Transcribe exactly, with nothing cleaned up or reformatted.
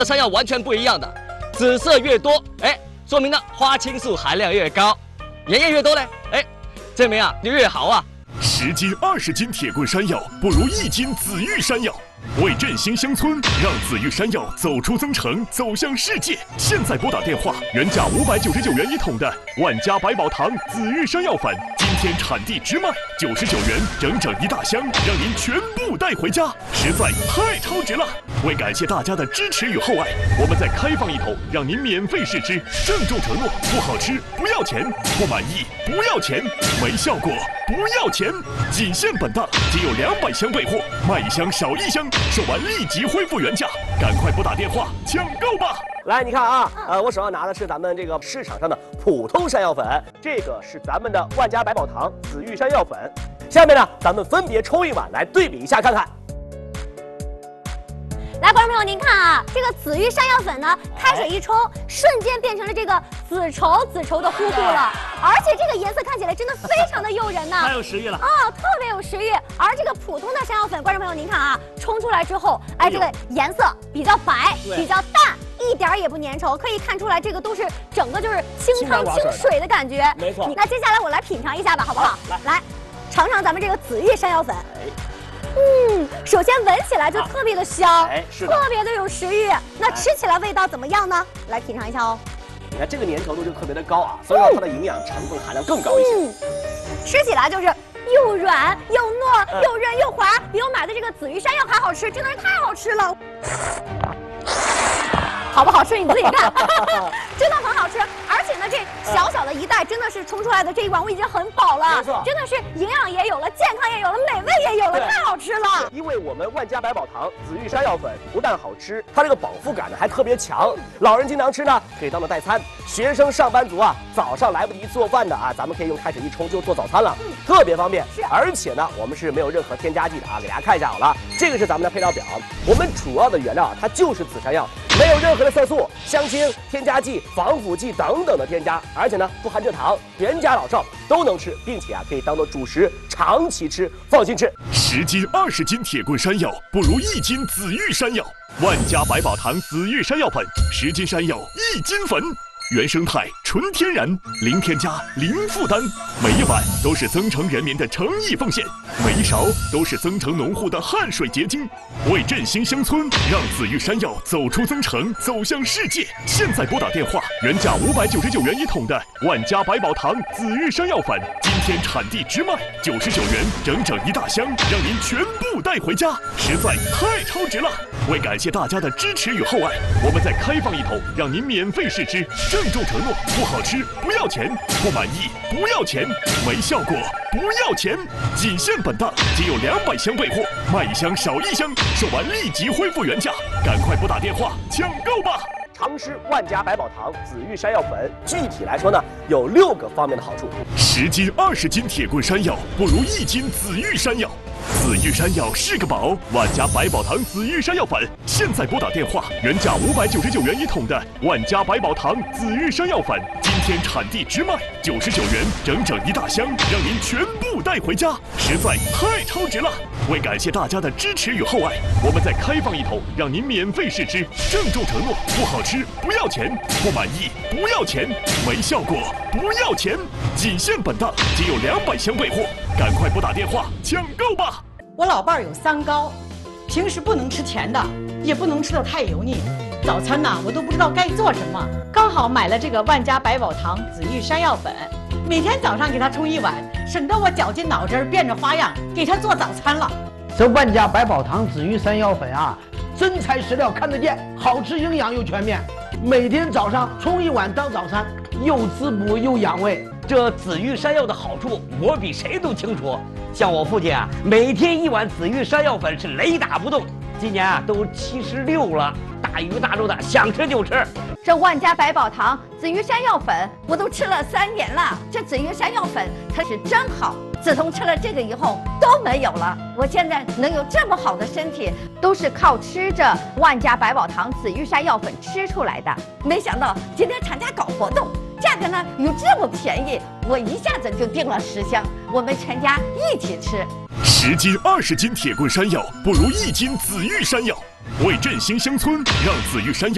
山药完全不一样的，紫色越多，哎，说明呢花青素含量越高；盐液越多嘞，哎，证明啊就越好啊。 十斤、二十斤铁棍山药不如一斤紫玉山药。 为振兴乡村，让紫玉山药走出增城，走向世界。现在拨打电话，原价五百九十九元一桶的万家百宝堂紫玉山药粉，今天产地直卖九十九元，整整一大箱，让您全部带回家，实在太超值了！为感谢大家的支持与厚爱，我们再开放一桶，让您免费试吃。郑重承诺：不好吃不要钱，不满意不要钱，没效果不要钱。仅限本档，仅有两百箱备货，卖一箱少一箱。 售完立即恢复原价，赶快拨打电话抢购吧！ 来，你看啊，呃，我手上拿的是咱们这个市场上的普通山药粉，这个是咱们的万家百宝堂紫玉山药粉。下面呢，咱们分别冲一碗来对比一下看看。 来，观众朋友，您看啊，这个紫玉山药粉呢，开水一冲，瞬间变成了这个紫稠紫稠的糊糊了，而且这个颜色看起来真的非常的诱人呢， 太有食欲了啊，特别有食欲。而这个普通的山药粉，观众朋友您看啊，冲出来之后，哎，这个颜色比较白，比较淡，一点也不粘稠，可以看出来这个都是整个就是清汤清水的感觉。 没错。 那接下来我来品尝一下吧，好不好？来来，尝尝咱们这个紫玉山药粉。嗯，首先闻起来就特别的香， 哎，是特别的有食欲。那吃起来味道怎么样呢？来品尝一下哦。 你看这个粘稠度就特别的高啊，所以说它的营养成分含量更高一些。 嗯，吃起来就是又软又糯又韧又滑，比我买的这个紫玉山药还好吃，真的是太好吃了。好不好吃你自己看，真的很好吃。而且呢，这小小的一袋真的是冲出来的这一碗我已经很饱了，真的是营养也有了，健康也有了，美味也有了，太好吃了。 因为我们万家百宝堂紫玉山药粉不但好吃，它这个饱腹感呢还特别强，老人经常吃呢可以当做代餐，学生上班族啊早上来不及做饭的啊，咱们可以用开水一冲就做早餐了，嗯、特别方便。 是， 而且呢我们是没有任何添加剂的啊，给大家看一下好了，这个是咱们的配料表，我们主要的原料啊它就是紫山药。 没有任何的色素、香精、添加剂、防腐剂等等的添加，而且呢不含蔗糖，全家老少都能吃，并且啊可以当做主食长期吃，放心吃。 十斤、二十斤铁棍山药不如一斤紫玉山药。万家百宝堂紫玉山药粉，十斤山药一斤粉。 原生态、纯天然，零添加、零负担，每一碗都是增城人民的诚意奉献，每一勺都是增城农户的汗水结晶。为振兴乡村，让紫玉山药走出增城，走向世界。现在拨打电话，原价五百九十九元一桶的万家百宝堂紫玉山药粉，今天产地直卖九十九元，整整一大箱，让您全部带回家，实在太超值了！为感谢大家的支持与厚爱，我们再开放一桶，让您免费试吃。 郑重承诺：不好吃不要钱，不满意不要钱，没效果不要钱。仅限本档，仅有两百箱备货，卖一箱少一箱，售完立即恢复原价，赶快拨打电话抢购吧！ 常吃万家百宝堂紫玉山药粉，具体来说呢，有六个方面的好处。 十斤、二十斤铁棍山药不如一斤紫玉山药。 紫玉山药是个宝，万家百宝堂紫玉山药粉，现在拨打电话，原价五百九十九元一桶的万家百宝堂紫玉山药粉，今天产地直卖九十九元，整整一大箱，让您全部带回家，实在太超值了！为感谢大家的支持与厚爱，我们再开放一桶，让您免费试吃。郑重承诺：不好吃不要钱，不满意不要钱，没效果不要钱。仅限本档，仅有两百箱备货，赶快拨打电话抢购吧！ 我老伴儿有三高，平时不能吃甜的，也不能吃得太油腻。早餐呢，我都不知道该做什么。刚好买了这个万家百宝堂紫玉山药粉，每天早上给他冲一碗，省得我绞尽脑汁变着花样给他做早餐了。 这万家百宝堂紫玉山药粉啊，真材实料看得见，好吃营养又全面。每天早上冲一碗当早餐，又滋补又养胃。 这紫玉山药的好处，我比谁都清楚。 像我父亲啊，每天一碗紫玉山药粉是雷打不动，今年啊都七十六了，大鱼大肉的想吃就吃。 这万家百宝堂紫玉山药粉我都吃了三年了，这紫玉山药粉它是真好。自从吃了这个以后都没有了，我现在能有这么好的身体，都是靠吃这万家百宝堂紫玉山药粉吃出来的。没想到今天厂家搞活动。 价格呢有这么便宜，我一下子就订了十箱，我们全家一起吃。 十斤、二十斤铁棍山药不如一斤紫玉山药。为振兴乡村，让紫玉山药。